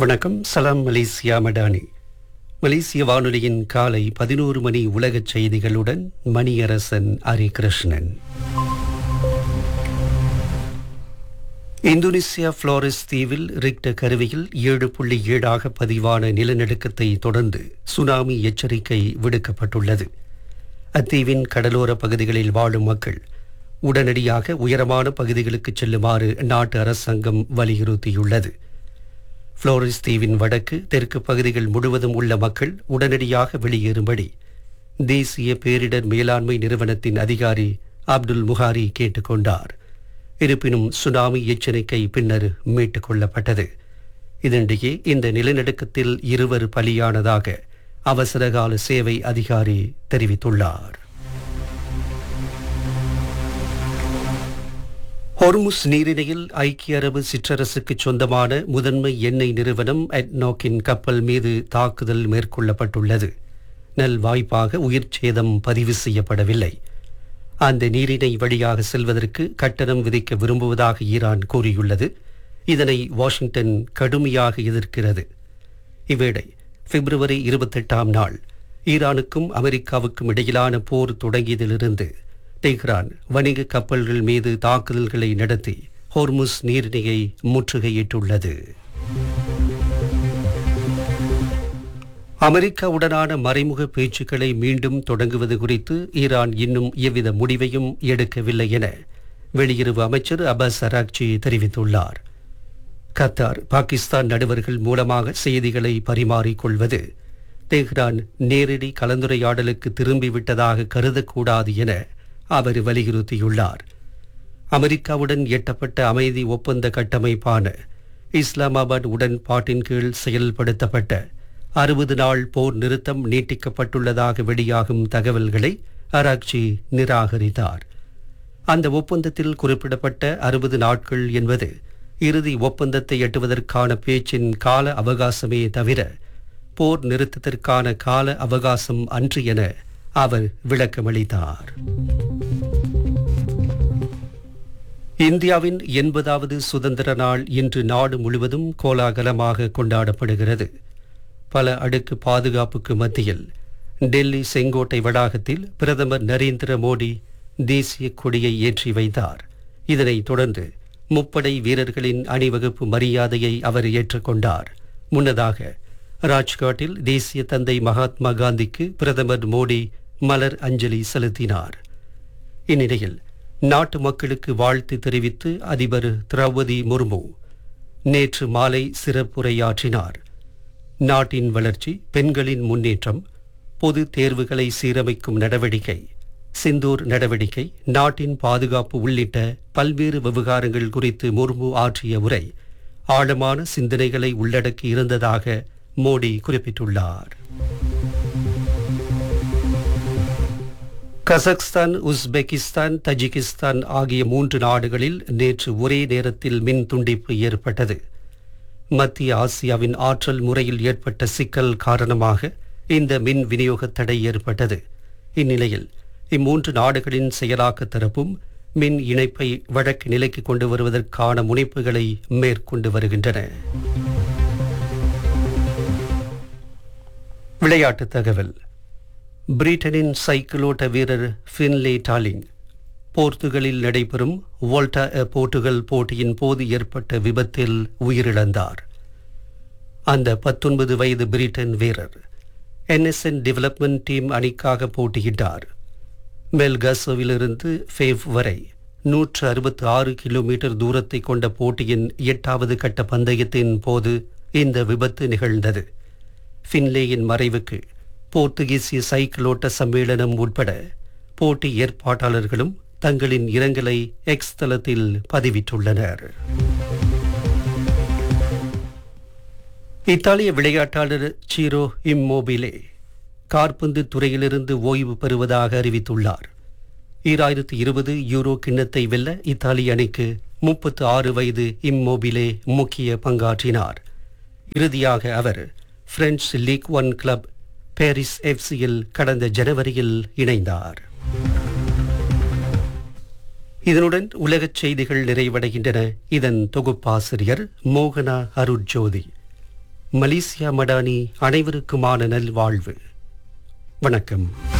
வணக்கம். சலாம் மலேசியா மடானி. மலேசிய வானொலியின் காலை 11 மணி உலகச் செய்திகளுடன் மணியரசன் ஹரிகிருஷ்ணன். இந்தோனேசியா புளோரஸ் தீவில் ரிக்டர் கருவியில் 7.7 பதிவான நிலநடுக்கத்தை தொடர்ந்து சுனாமி எச்சரிக்கை விடுக்கப்பட்டுள்ளது. அத்தீவின் கடலோர பகுதிகளில் வாழும் மக்கள் உடனடியாக உயரமான பகுதிகளுக்கு செல்லுமாறு நாட்டு அரசாங்கம் வலியுறுத்தியுள்ளது. புளோரஸ் தீவின் வடக்கு தெற்கு பகுதிகள் முழுவதும் உள்ள மக்கள் உடனடியாக வெளியேறும்படி தேசிய பேரிடர் மேலாண்மை நிறுவனத்தின் அதிகாரி அப்துல் முஹாரி கேட்டுக்கொண்டார். இருப்பினும் சுனாமி எச்சரிக்கை பின்னர் மீட்டுக் கொள்ளப்பட்டது. இதனிடையே இந்த நிலநடுக்கத்தில் 2 பலியானதாக அவசரகால சேவை அதிகாரி தெரிவித்துள்ளார். ஹொர்முஸ் நீரிணையில் ஐக்கிய அரபு சிற்றரசுக்கு சொந்தமான முதன்மை எண்ணெய் நிறுவனம் அட்னோக்கின் கப்பல் மீது தாக்குதல் மேற்கொள்ளப்பட்டுள்ளது. நல்வாய்ப்பாக உயிர் சேதம் பதிவு செய்யப்படவில்லை. அந்த நீரிணை வழியாக செல்வதற்கு கட்டணம் விதிக்க விரும்புவதாக ஈரான் கூறியுள்ளது. இதனை வாஷிங்டன் கடுமையாக எதிர்க்கிறது. இவ்வேளை பிப்ரவரி 28ஆம் நாள் ஈரானுக்கும் அமெரிக்காவுக்கும் இடையிலான போர் தொடங்கியதிலிருந்து தெஹ்ரான் வணிக கப்பல்கள் மீது தாக்குதல்களை நடத்தி ஹொர்முஸ் நீரிணையை முற்றுகையிட்டுள்ளது. அமெரிக்காவுடனான மறைமுக பேச்சுக்களை மீண்டும் தொடங்குவது குறித்து ஈரான் இன்னும் எவ்வித முடிவையும் எடுக்கவில்லை என வெளியுறவு அமைச்சர் அப்பாஸ் அராக்சி தெரிவித்துள்ளார். கத்தார், பாகிஸ்தான் நடுவர்கள் மூலமாக செய்திகளை பரிமாறிக்கொள்வது தெஹ்ரான் நேரடி கலந்துரையாடலுக்கு திரும்பிவிட்டதாக கருதக்கூடாது என அவர் வலியுறுத்தியுள்ளார். அமெரிக்காவுடன் எட்டப்பட்ட அமைதி ஒப்பந்த கட்டமைப்பான இஸ்லாமாபாத் உடன்பாட்டின் கீழ் செயல்படுத்தப்பட்ட 60 நாள் போர் நிறுத்தம் நீட்டிக்கப்பட்டுள்ளதாக வெளியாகும் தகவல்களை அராக்சி நிராகரித்தார். அந்த ஒப்பந்தத்தில் குறிப்பிடப்பட்ட 60 நாட்கள் என்பது இறுதி ஒப்பந்தத்தை எட்டுவதற்கான பேச்சின் கால அவகாசமே தவிர போர் நிறுத்தத்திற்கான கால அவகாசம் அன்று என அவர் விளக்கமளித்தார். இந்தியாவின் 80வது சுதந்திர நாள் இன்று நாடு முழுவதும் கோலாகலமாக கொண்டாடப்படுகிறது. பல அடுக்கு பாதுகாப்புக்கு மத்தியில் டெல்லி செங்கோட்டை வளாகத்தில் பிரதமர் நரேந்திர மோடி தேசிய கொடியை ஏற்றி வைத்தார். இதனைத் தொடர்ந்து முப்படை வீரர்களின் அணிவகுப்பு மரியாதையை அவர் ஏற்றுக்கொண்டார். முன்னதாக ராஜ்காட்டில் தேசிய தந்தை மகாத்மா காந்திக்கு பிரதமர் மோடி மலர் அஞ்சலி செலுத்தினார். இந்நிலையில் நாட்டு மக்களுக்கு வாழ்த்து தெரிவித்து அதிபர் திரௌபதி முர்மு நேற்று மாலை சிறப்புரையாற்றினார். நாட்டின் வளர்ச்சி, பெண்களின் முன்னேற்றம், பொது தேர்வுகளை சீரமைக்கும் நடவடிக்கை, சிந்தூர் நடவடிக்கை, நாட்டின் பாதுகாப்பு உள்ளிட்ட பல்வேறு விவகாரங்கள் குறித்து முர்மு ஆற்றிய உரை ஆழமான சிந்தனைகளை உள்ளடக்கி இருந்ததாக மோடி குறிப்பிட்டுள்ளார். கசக்ஸ்தான், உஸ்பெகிஸ்தான், தஜிகிஸ்தான் ஆகிய 3 நாடுகளில் நேற்று ஒரே நேரத்தில் மின் துண்டிப்பு ஏற்பட்டது. மத்திய ஆசியாவின் ஆற்றல் முறையில் ஏற்பட்ட சிக்கல் காரணமாக இந்த மின் விநியோக தடை ஏற்பட்டது. இந்நிலையில் 3 நாடுகளின் செயலாக்க தரப்பும் மின் இணைப்பை வழக்கு நிலைக்கு கொண்டு வருவதற்கான முனைப்புகளை மேற்கொண்டு வருகின்றன. விளையாட்டுத் தகவல். பிரிட்டனின் சைக்கிளோட்ட வீரர் ஃபின்லே டாலிங் போர்த்துகலில் நடைபெறும் வோல்டா போர்த்துகல் போட்டியின் போது ஏற்பட்ட விபத்தில் உயிரிழந்தார். அந்த 19 வயது பிரிட்டன் வீரர் NSN டெவலப்மெண்ட் டீம் அணிக்காக போட்டியிட்டார். மெல்காசோவிலிருந்து ஃபேவ் வரை 166 கிலோமீட்டர் தூரத்தை கொண்ட போட்டியின் 8வது கட்ட பந்தயத்தின் போது இந்த விபத்து நிகழ்ந்தது. ஃபின்லேயின் மறைவுக்கு போர்த்துகீசிய சைக்கிளோட்ட சம்மேளனம் உட்பட போட்டி ஏற்பாட்டாளர்களும் தங்களின் இரங்கலை எக்ஸ் தளத்தில் பதிவிட்டுள்ளனர். இத்தாலிய விளையாட்டாளர் சீரோ இம்மோபிலே காற்பந்து துறையிலிருந்து ஓய்வு பெறுவதாக அறிவித்துள்ளார். 2020 யூரோ கிண்ணத்தை வெல்ல இத்தாலிய அணிக்கு 36 வயது இம்மோபிலே முக்கிய பங்காற்றினார். இறுதியாக அவர் பிரெஞ்சு லீக் 1 கிளப் பாரிஸ் எஃப்சியில் கடந்த ஜனவரியில் இணைந்தார். இதனுடன் உலகச் செய்திகள் நிறைவடைகின்றன. இதன் தொகுப்பாசிரியர் மோகனா அருட்ஜோதி. மலேசியா மடானி அனைவருக்குமான நல்வாழ்வு. வணக்கம்.